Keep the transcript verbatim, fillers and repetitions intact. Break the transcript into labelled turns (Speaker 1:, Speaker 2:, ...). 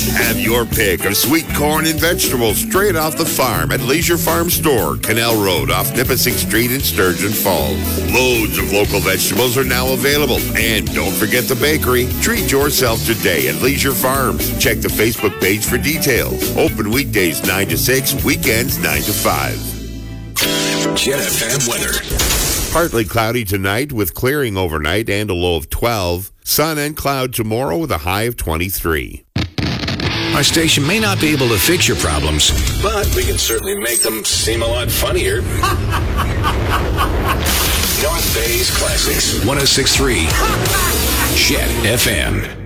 Speaker 1: Have your pick of sweet corn and vegetables straight off the farm at Leisure Farm Store, Canal Road off Nipissing Street in Sturgeon Falls. Loads of local vegetables are now available. And don't forget the bakery. Treat yourself today at Leisure Farms. Check the Facebook page for details. Open weekdays nine to six, weekends nine to five.
Speaker 2: Jet F M weather.
Speaker 1: Partly cloudy tonight with clearing overnight and a low of twelve. Sun and cloud tomorrow with a high of twenty-three.
Speaker 2: Our station may not be able to fix your problems, but we can certainly make them seem a lot funnier. North Bay's Classics, one oh six point three Jet F M.